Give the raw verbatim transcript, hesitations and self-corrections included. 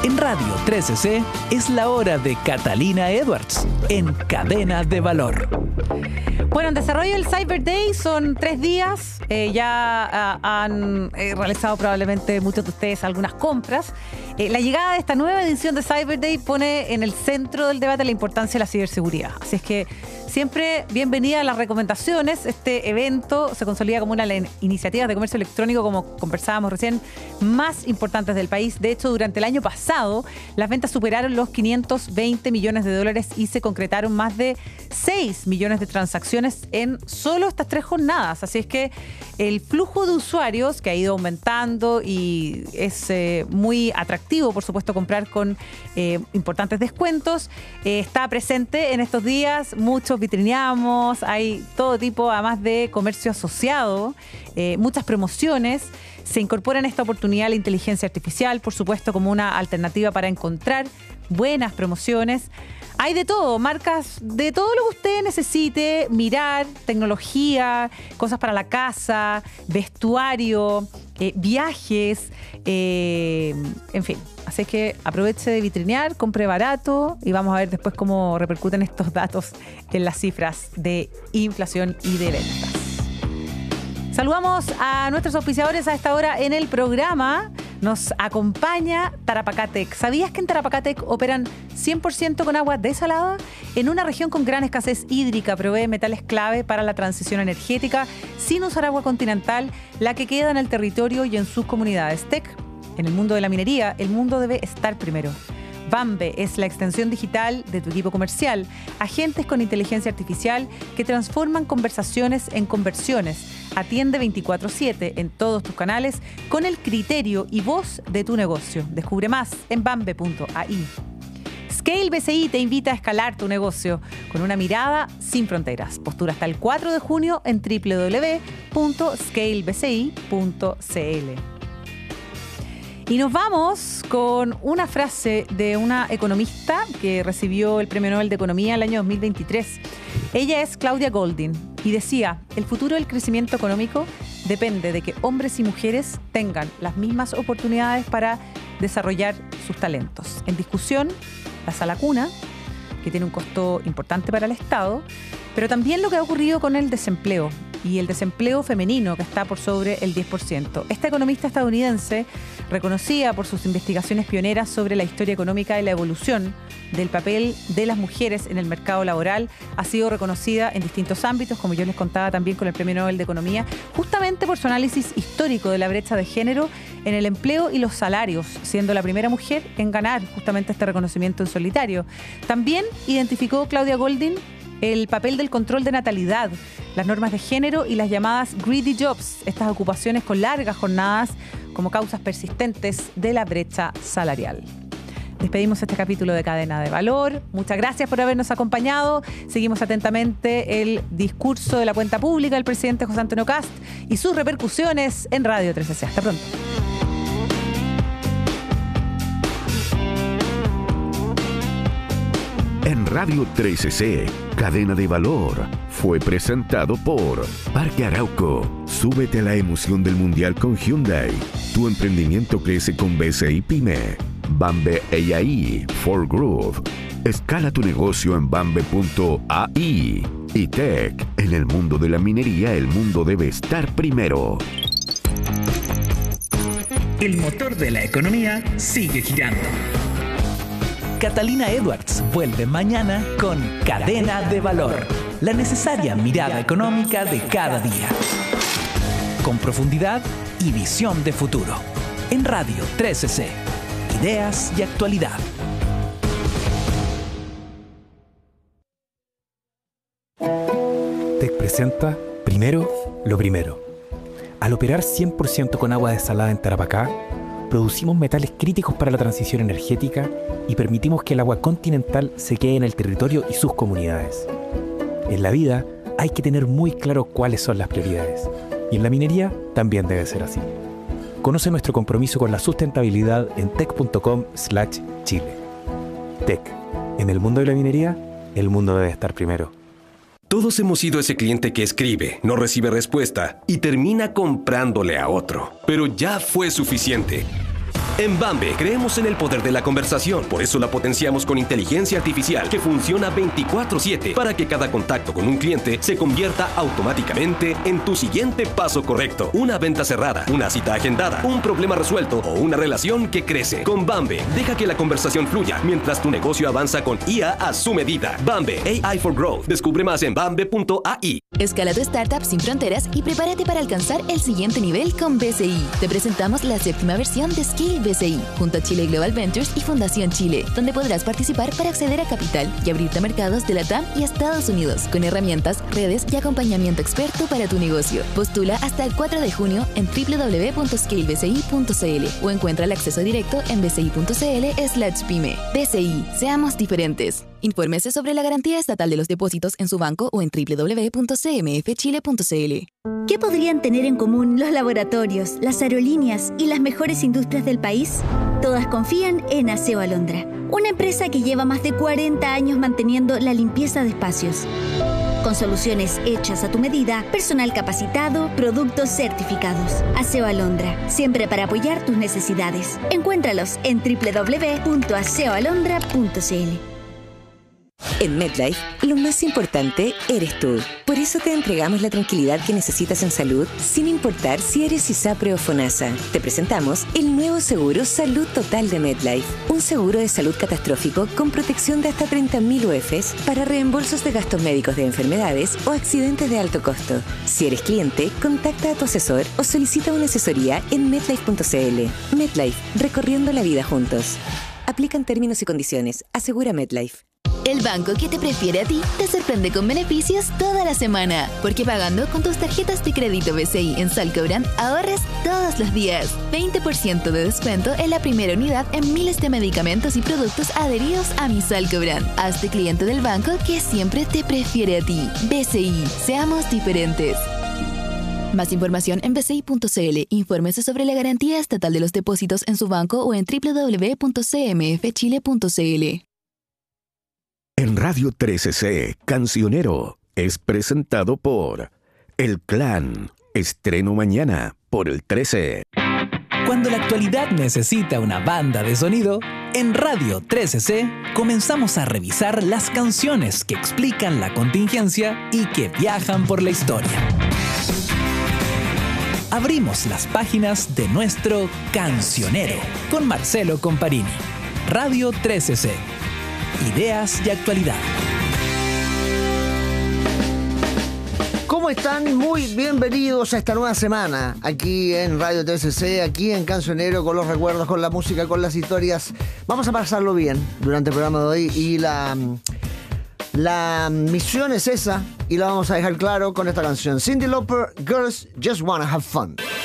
En Radio trece ce es la hora de Catalina Edwards en Cadena de Valor. Bueno, en desarrollo del Cyber Day son tres días. Eh, ya uh, han eh, realizado probablemente muchos de ustedes algunas compras. Eh, la llegada de esta nueva edición de Cyber Day pone en el centro del debate la importancia de la ciberseguridad. Así es que siempre bienvenida a las recomendaciones. Este evento se consolida como una de las iniciativas de comercio electrónico, como conversábamos recién, más importantes del país. De hecho, durante el año pasado, las ventas superaron los quinientos veinte millones de dólares y se concretaron más de seis millones de transacciones en solo estas tres jornadas. Así es que el flujo de usuarios que ha ido aumentando y es eh, muy atractivo, por supuesto, comprar con eh, importantes descuentos, eh, está presente en estos días. Muchos vitrineamos, hay todo tipo, además de comercio asociado, eh, muchas promociones. Se incorpora en esta oportunidad la inteligencia artificial, por supuesto, como una alternativa para encontrar buenas promociones. Hay de todo, marcas de todo lo que usted necesite mirar, tecnología, cosas para la casa, vestuario, eh, viajes, eh, en fin. Así que aproveche de vitrinear, compre barato y vamos a ver después cómo repercuten estos datos en las cifras de inflación y de ventas. Saludamos a nuestros auspiciadores a esta hora en el programa. Nos acompaña Tarapacá-Tec. ¿Sabías que en Tarapacá-Tec operan cien por ciento con agua desalada? En una región con gran escasez hídrica, provee metales clave para la transición energética sin usar agua continental, la que queda en el territorio y en sus comunidades. Tec, en el mundo de la minería, el mundo debe estar primero. Bambe es la extensión digital de tu equipo comercial. Agentes con inteligencia artificial que transforman conversaciones en conversiones. Atiende veinticuatro siete en todos tus canales con el criterio y voz de tu negocio. Descubre más en bambe punto a i. Scale B C I te invita a escalar tu negocio con una mirada sin fronteras. Postura hasta el cuatro de junio en doble u doble u doble u punto scale b c i punto c l. Y nos vamos con una frase de una economista que recibió el Premio Nobel de Economía el año dos mil veintitrés. Ella es Claudia Goldin y decía: el futuro del crecimiento económico depende de que hombres y mujeres tengan las mismas oportunidades para desarrollar sus talentos. En discusión, la sala cuna, que tiene un costo importante para el Estado, pero también lo que ha ocurrido con el desempleo y el desempleo femenino, que está por sobre el diez por ciento. Esta economista estadounidense, reconocida por sus investigaciones pioneras sobre la historia económica y la evolución del papel de las mujeres en el mercado laboral, ha sido reconocida en distintos ámbitos, como yo les contaba también con el Premio Nobel de Economía, justamente por su análisis histórico de la brecha de género en el empleo y los salarios, siendo la primera mujer en ganar justamente este reconocimiento en solitario. También identificó Claudia Goldin el papel del control de natalidad, las normas de género y las llamadas greedy jobs, estas ocupaciones con largas jornadas como causas persistentes de la brecha salarial. Despedimos este capítulo de Cadena de Valor. Muchas gracias por habernos acompañado. Seguimos atentamente el discurso de la cuenta pública del presidente José Antonio Kast y sus repercusiones en Radio trece ce. Hasta pronto. En Radio trece ce, Cadena de Valor, fue presentado por Parque Arauco. Súbete a la emoción del Mundial con Hyundai. Tu emprendimiento crece con B C I Pyme. Bambe A I, For Groove. Escala tu negocio en bambe punto a i. Y Tec, en el mundo de la minería, el mundo debe estar primero. El motor de la economía sigue girando. Catalina Edwards vuelve mañana con Cadena de Valor, la necesaria mirada económica de cada día, con profundidad y visión de futuro. En Radio trece ce, ideas y actualidad. Tec presenta Primero lo Primero. Al operar cien por ciento con agua desalada en Tarapacá, producimos metales críticos para la transición energética y permitimos que el agua continental se quede en el territorio y sus comunidades. En la vida hay que tener muy claro cuáles son las prioridades, y en la minería también debe ser así. Conoce nuestro compromiso con la sustentabilidad en tec punto com slash chile. Tec, en el mundo de la minería, el mundo debe estar primero. Todos hemos sido ese cliente que escribe, no recibe respuesta y termina comprándole a otro. Pero ya fue suficiente. En Bambe creemos en el poder de la conversación, por eso la potenciamos con inteligencia artificial que funciona veinticuatro siete para que cada contacto con un cliente se convierta automáticamente en tu siguiente paso correcto. Una venta cerrada, una cita agendada, un problema resuelto o una relación que crece. Con Bambe, deja que la conversación fluya mientras tu negocio avanza con I A a su medida. Bambe, A I for Growth. Descubre más en bambe punto a i. Escala tu startup sin fronteras y prepárate para alcanzar el siguiente nivel con B C I. Te presentamos la séptima versión de Scale B C I, junto a Chile Global Ventures y Fundación Chile, donde podrás participar para acceder a capital y abrirte a mercados de la T A M y Estados Unidos, con herramientas, redes y acompañamiento experto para tu negocio. Postula hasta el cuatro de junio en doble u doble u doble u punto scale b c i punto c l o encuentra el acceso directo en bci.cl slash pyme. B C I, seamos diferentes. Infórmese sobre la garantía estatal de los depósitos en su banco o en doble u doble u doble u punto c m f chile punto c l. ¿Qué podrían tener en común los laboratorios, las aerolíneas y las mejores industrias del país? Todas confían en Aseo Alondra, una empresa que lleva más de cuarenta años manteniendo la limpieza de espacios. Con soluciones hechas a tu medida, personal capacitado, productos certificados. Aseo Alondra, siempre para apoyar tus necesidades. Encuéntralos en doble u doble u doble u punto aseo alondra punto c l. En MedLife, lo más importante eres tú. Por eso te entregamos la tranquilidad que necesitas en salud, sin importar si eres ISAPRE o FONASA. Te presentamos el nuevo seguro Salud Total de MedLife. Un seguro de salud catastrófico con protección de hasta treinta mil U E F es para reembolsos de gastos médicos de enfermedades o accidentes de alto costo. Si eres cliente, contacta a tu asesor o solicita una asesoría en medlife punto c l. MedLife, recorriendo la vida juntos. Aplican términos y condiciones. Asegura MedLife. El banco que te prefiere a ti te sorprende con beneficios toda la semana. Porque pagando con tus tarjetas de crédito B C I en Salcobrand ahorres todos los días. veinte por ciento de descuento en la primera unidad en miles de medicamentos y productos adheridos a mi Salcobrand. Hazte cliente del banco que siempre te prefiere a ti. B C I, seamos diferentes. Más información en b c i punto c l. Infórmese sobre la garantía estatal de los depósitos en su banco o en doble u doble u doble u punto c m f chile punto c l. En Radio trece C, Cancionero es presentado por El Clan. Estreno mañana por el trece. Cuando la actualidad necesita una banda de sonido, en Radio trece C comenzamos a revisar las canciones que explican la contingencia y que viajan por la historia. Abrimos las páginas de nuestro Cancionero con Marcelo Comparini. Radio trece C. Ideas y actualidad. ¿Cómo están? Muy bienvenidos a esta nueva semana aquí en Radio trece C, aquí en Cancionero, con los recuerdos, con la música, con las historias. Vamos a pasarlo bien durante el programa de hoy y la, la misión es esa y la vamos a dejar claro con esta canción. Cyndi Lauper, Girls Just Wanna Have Fun.